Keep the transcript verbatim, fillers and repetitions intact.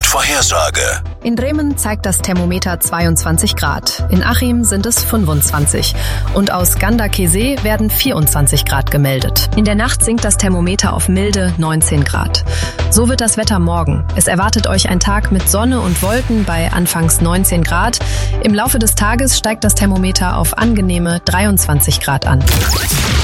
Wettervorhersage. In Bremen zeigt das Thermometer zweiundzwanzig Grad. In Achim sind es fünfundzwanzig. Und aus Ganderkesee werden vierundzwanzig Grad gemeldet. In der Nacht sinkt das Thermometer auf milde neunzehn Grad. So wird das Wetter morgen. Es erwartet euch ein Tag mit Sonne und Wolken bei anfangs neunzehn Grad. Im Laufe des Tages steigt das Thermometer auf angenehme dreiundzwanzig Grad an.